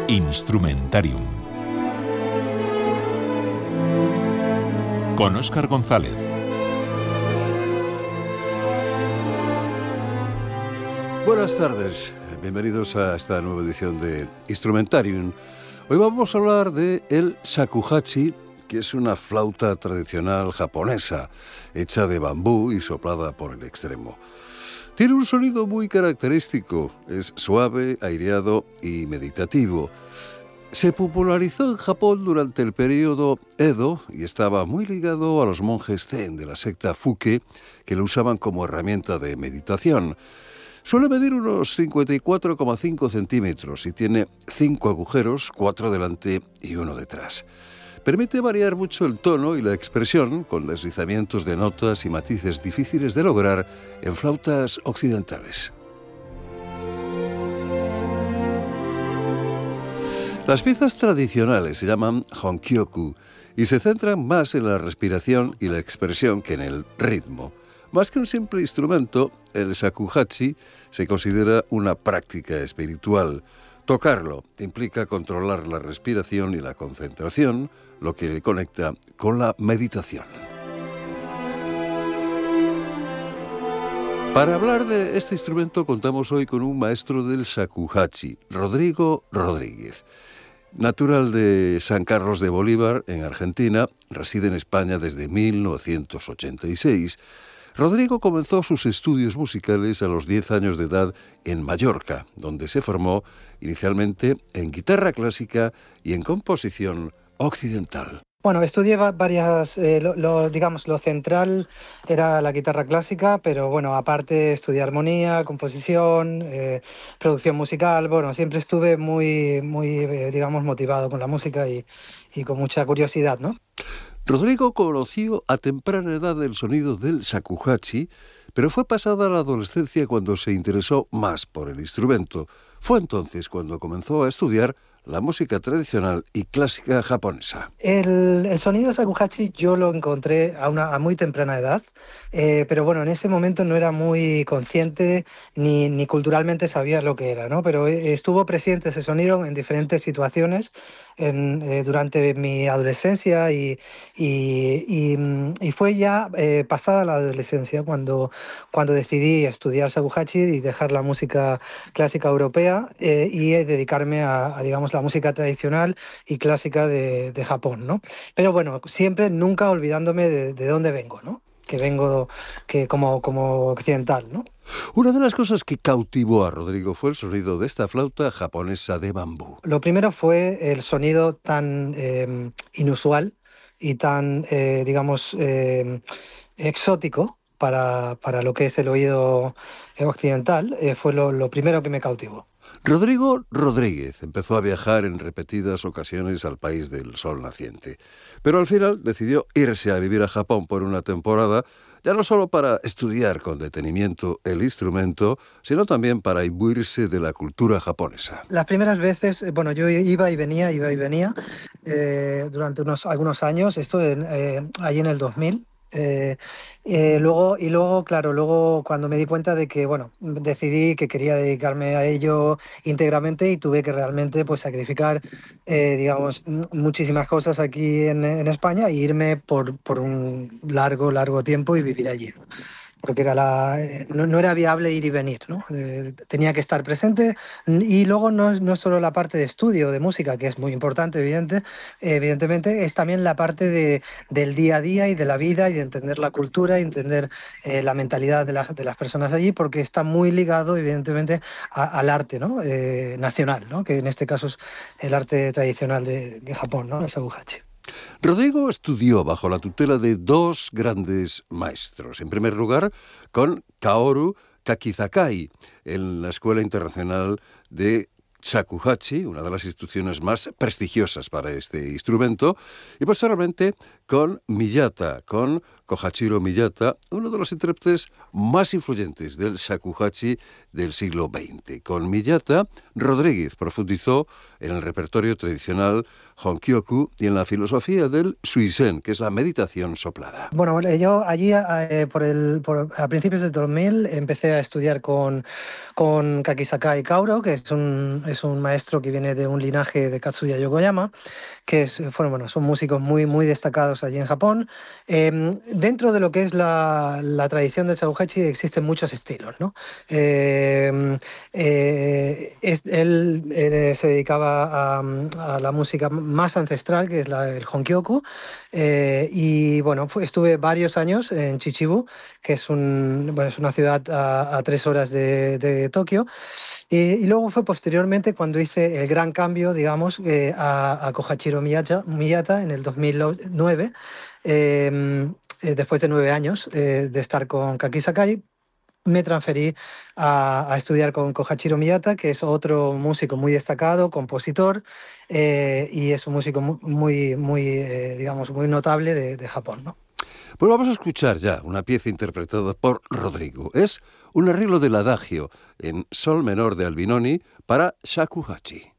Instrumentarium con Óscar González. Buenas tardes, bienvenidos a esta nueva edición de Instrumentarium. Hoy vamos a hablar de el shakuhachi, que es una flauta tradicional japonesa, hecha de bambú y soplada por el extremo. Tiene un sonido muy característico, es suave, aireado y meditativo. Se popularizó en Japón durante el periodo Edo y estaba muy ligado a los monjes zen de la secta Fuke, que lo usaban como herramienta de meditación. Suele medir unos 54,5 centímetros y tiene 5 agujeros, 4 delante y 1 detrás. Permite variar mucho el tono y la expresión con deslizamientos de notas y matices difíciles de lograr en flautas occidentales. Las piezas tradicionales se llaman honkyoku y se centran más en la respiración y la expresión que en el ritmo. Más que un simple instrumento, el shakuhachi se considera una práctica espiritual. Tocarlo implica controlar la respiración y la concentración, lo que le conecta con la meditación. Para hablar de este instrumento contamos hoy con un maestro del shakuhachi, Rodrigo Rodríguez. Natural de San Carlos de Bolívar, en Argentina, reside en España desde 1986. Rodrigo comenzó sus estudios musicales a los 10 años de edad en Mallorca, donde se formó inicialmente en guitarra clásica y en composición occidental. Bueno, estudié varias, lo central era la guitarra clásica, pero bueno, aparte estudié armonía, composición, producción musical. Bueno, siempre estuve muy motivado con la música y con mucha curiosidad, ¿no? Rodrigo conoció a temprana edad el sonido del shakuhachi, pero fue pasada la adolescencia cuando se interesó más por el instrumento. Fue entonces cuando comenzó a estudiar la música tradicional y clásica japonesa. El sonido shakuhachi yo lo encontré a muy temprana edad, pero bueno, en ese momento no era muy consciente ni culturalmente sabía lo que era, ¿no? Pero estuvo presente ese sonido en diferentes situaciones durante mi adolescencia y fue ya pasada la adolescencia cuando decidí estudiar shakuhachi y dejar la música clásica europea y dedicarme a digamos, la música tradicional y clásica de Japón, ¿no? Pero bueno, siempre nunca olvidándome de dónde vengo, ¿no? Que vengo como occidental, ¿no? Una de las cosas que cautivó a Rodrigo fue el sonido de esta flauta japonesa de bambú. Lo primero fue el sonido tan inusual y tan, exótico para lo que es el oído occidental. Fue lo primero que me cautivó. Rodrigo Rodríguez empezó a viajar en repetidas ocasiones al país del sol naciente, pero al final decidió irse a vivir a Japón por una temporada, ya no solo para estudiar con detenimiento el instrumento, sino también para imbuirse de la cultura japonesa. Las primeras veces, bueno, yo iba y venía durante algunos años, esto ahí en el 2000. Luego, claro, cuando me di cuenta de que, bueno, decidí que quería dedicarme a ello íntegramente y tuve que realmente pues sacrificar, muchísimas cosas aquí en España e irme por un largo tiempo y vivir allí, ¿no? Porque no era viable ir y venir, ¿no? Tenía que estar presente y luego no es solo la parte de estudio de música, que es muy importante, evidentemente, es también la parte del día a día y de la vida y de entender la cultura y entender la mentalidad de las personas allí, porque está muy ligado, evidentemente, al arte, ¿no? Nacional, ¿no? Que en este caso es el arte tradicional de Japón, ¿no? El shakuhachi. Rodrigo estudió bajo la tutela de dos grandes maestros. En primer lugar, con Kaoru Kakizakai, en la Escuela Internacional de shakuhachi, una de las instituciones más prestigiosas para este instrumento, y posteriormente con Miyata, con Kohachiro Miyata, uno de los intérpretes más influyentes del shakuhachi del siglo XX. Con Miyata, Rodríguez profundizó en el repertorio tradicional Honkyoku y en la filosofía del Suizen, que es la meditación soplada. Bueno, yo allí a principios del 2000 empecé a estudiar con Kakisakai Kauro, que es un maestro que viene de un linaje de Katsuya Yokoyama, que son músicos muy, muy destacados allí en Japón. Dentro de lo que es la tradición del shakuhachi existen muchos estilos, ¿no? Él se dedicaba a la música más ancestral, que es el Honkyoku, y bueno, estuve varios años en Chichibu, que es una ciudad a 3 horas de Tokio. Y luego fue posteriormente cuando hice el gran cambio, digamos, a Kohachiro Miyata en el 2009, después de 9 años de estar con Kaki Sakai. Me transferí a estudiar con Kohachiro Miyata, que es otro músico muy destacado, compositor, y es un músico digamos, muy notable de Japón, ¿no? Pues vamos a escuchar ya una pieza interpretada por Rodrigo. Es un arreglo del adagio en sol menor de Albinoni para shakuhachi.